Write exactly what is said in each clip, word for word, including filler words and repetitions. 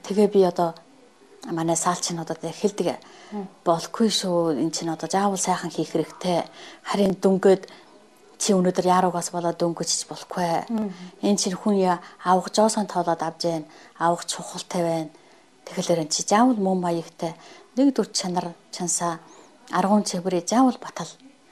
Тэгээ би одоо манай саалчин одоо хэлдэг болохгүй шүү. Энд чинь одоо заавал сайхан хийх хэрэгтэй. Харин дөнгөд чи өнөөдөр яаруугаас болоод дөнгөж болохгүй. Энд чинь хүн авах жоосон тоолоод авж जैन. Авах чухалтай байна. Тэгэхээр чи заавал мөн маягтай нэг дүр чанар чансаа аргуун чиврээ заавал батал.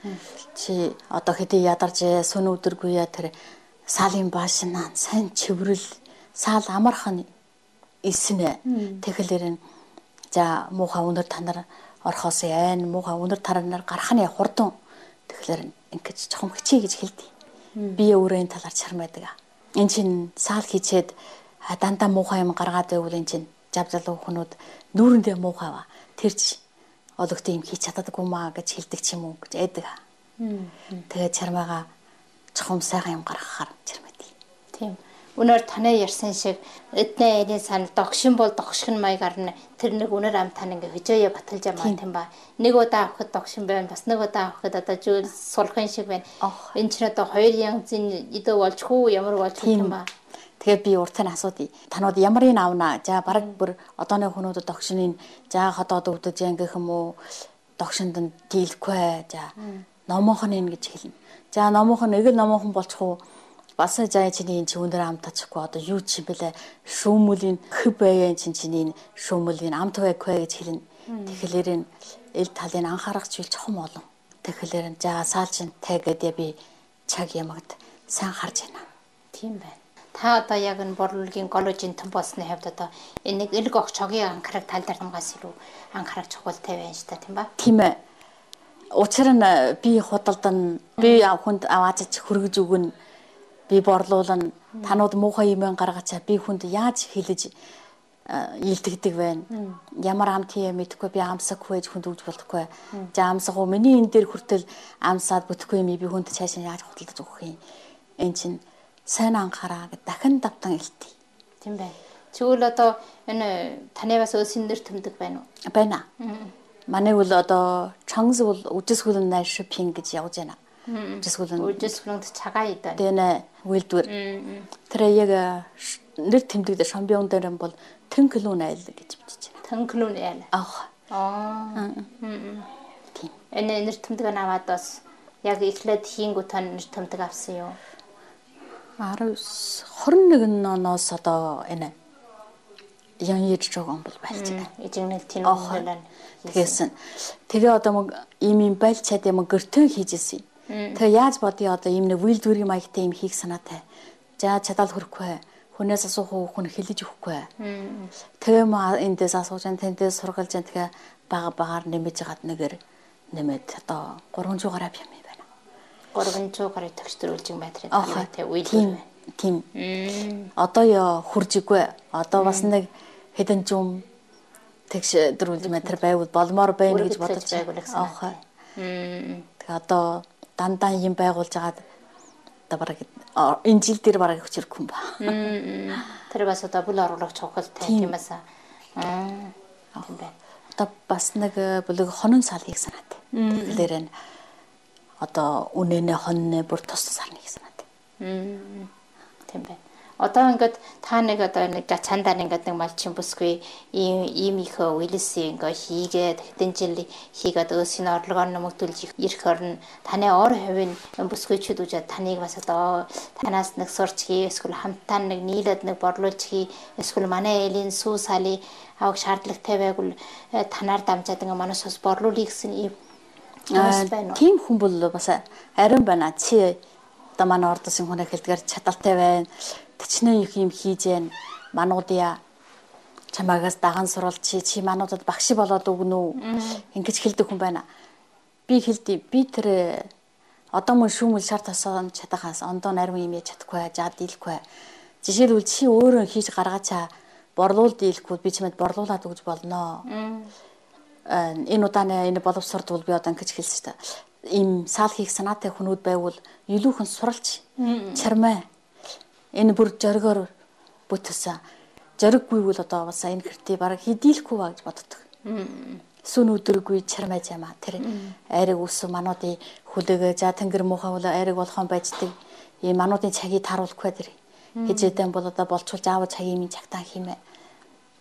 Чи одоо хэдий ядарч сүн өдөргүй яа тэр саалын баашнаа сайн чиврэл саал амархан эснэ. Тэгэхээр за муухай өнөр танаар орхоос яан муухай өнөр таранаар гарахны хурдан. Тэгэхээр ингэж чухам хичээ гэж хэлдэг. Би өөрөө энэ талаар чармайдаг. Энд чинь саал хийчээд дандаа муухай юм гаргаад байвал энэ чинь жав залуу хүмүүс нүүрэндээ муухай ба. Тэр ч ологт юм хийж чаддаггүй маа гэж хэлдэг ч юм уу гэж айдаг. Тэгээд чармайгаа чухам сайхан юм гаргахаар чармайдаг. Тийм. Өнөр танаа ярьсан шиг эднээ эний сан догшин бол догшин маягаар нь тэр нэг өнөр ам тань ингээ хөжөөе баталж байгаа юм ба. Нэг удаа авахд догшин байна. Бас нэг удаа авахд одоо зүйл сулхын шиг байна. Энэ ч одоо хоёр янзын идэ болж хүү ямар болж юм ба. Тэгээд би урт нь асуудъя. Танууд ямарыг авнаа. За бараг бүр одооны хүмүүд догшиныг за ходоод өвдөж янгих юм уу? Догшинд нь дийлэхгүй. За номоохон ин гэж хэлнэ. За номоохон нэг л номоохон болчихоо бас жаа чиний энэ өндөр ам тачхгүй одоо юу ч юм бэлээ шүүмүлийн хөв байян чин чиний шүүмүлийн амт байхгүй гэж хэлнэ. Тэгэхээр энэ эл талын анхаарах зүйл чухам олон. Тэгэхээр за саалчинтай гэдээ би чаг ямагд сайн харж байна. Тийм байна. Та одоо яг энэ борлуулгийн голожин том болсны хувьд одоо энэ нэг элэг огч хогийн анхаарах тал дээр хамгаас илүү анхаарах чухалтай байна шүү дээ тийм ба? Тийм ээ. Учир нь би худалдан би хүнд аваачиж хөргөж өгнө. Би борлуулна. Танууд муухай юм гаргачаа би хүнд яаж хэлэж илтгэдэг байна. Ямар амт юм мэдхгүй би амсаггүй хүнд өгж болохгүй. За амсаггүй миний энэ дээр хүртэл амсаад бүтэхгүй юм би хүнд цаашаа яаж худалдаж өгөх юм. Энд чинь сайн анхаараа гэд дахин давтан илтий. Тийм байна. Тэгвэл одоо энэ таны бас өссөн нэр төмдөг байна уу? Байна. Манай бол одоо чангс бол үжисгүлэн найр шопинг гэж явж байна. Үжисгүлэн үжисгүлэнд цагаа идэв. Тэнэ үйлдвэр. Тэр яг нэр тэмдэгдэр шампион дээр бол тэнклүүн айл гэж бичиж байна. Тэнклүүн айл. Аа. Аа. Тийм. Энэ нэр тэмдэг аваад бас яг эхлээд хийнгүү тань нэр тэмдэг авсан юу? арван нэг оноос одоо энэ ян яаж жогон бол байлж байна. Эжигнэл тэнүүлэн тэгсэн. Тэгээ одоо ийм юм байлчаад юм гэртэн хийжсэн. Тэгээ яаж бодъё одоо ийм нэг үйлдвэрийн маягтай юм хийх санаатай. За чадал хөрөхгүй. Хүнээс асуух хүн хэлж өгөхгүй. Тэгээ ма эндээс асууж ан тэндээс сургалж ан тэгээ бага багаар нэмэж гад нэгээр нэмээд одоо гурван зуун гараа юм байна. гурван зуун гараа төгсдөрүүлж юм байна тэ үйлдвэр. Тийм. Одоо яа хуржиггүй. Одоо бас нэг хэдэн зуун тэгш дөрүүлж метр байвал болмоор байна гэж бодож байгаа. Тэгээ одоо дандаа юм байгуулж агаад одоо бараг энэ жил дээр бараг хүчрэхгүй юм ба. Тэр бас одоо бүл оруулах чухалтай тийм эсэ. Аа. Тийм байна. Одоо бас нэг бүлэг хонон сал хийх санаатай. Тэгэхээр энэ одоо үнэнэ хонны бүр тус сарны хийх санаатай. Тийм байна. Одоо ингээд та нэг одоо нэг чандаа ингээд нэг малчин бүсгүй ийм ийм их үйлсээ ингээд хийгээд хэдэн жил хийгээд өсийн орлогоор нэмэгдүүлж ирэх орн таны ор хувийн бүсгүйчүүд үжээ таныг бас одоо танаас нэг сурч хий эсвэл хамтдаа нэг нийлээд нэг борлуулж хий эсвэл манай элийн сүү сали авах шаардлагатай байгвал танаар дамжаад ингээд манаас бас борлуулъя гэсэн ийм тийм хүн бол бас ариун байна. Чи одоо манай ордосын хүн хэлдгээр чадaltaй байна. Тэчнээ их юм хийж гэн мануудаа чамаагаас даган сурвалж чи чи мануудад багш болоод өгнө үү ингэж хэлдэг хүн байна. Би хэлдэг би тэр одоо мөн шүүмэл шарт асуун чадахаас ондоо нарийн юм яж чадахгүй жаа дийлэхгүй. Жишээлбэл чи өөрөө хийж гаргаачаа борлуул дийлэхгүй би чимэд борлуулад өгж болно. Энэ удааны энэ боловсролд бол би одоо ингэж хэлсэн шүү дээ. Им саал хийх санаатай хүмүүс байвал илүүхэн суралж чармаа энэ бүр жоргоор бүтсэн. Жориггүй бол одоо бас энэ хэртий бараг хидийлэхгүй ба гэж боддог. Сүн өдөргүй чармаж ямаа тэр айрыг үсв мануудын хүлээгээ за тэнгэр муухай бол айрыг болгоон байждаг. Ийм мануудын цагийг таруулахгүй тэр. Хижээдэн бол одоо болчулж аав цагийн минь цагтаа хиймээ.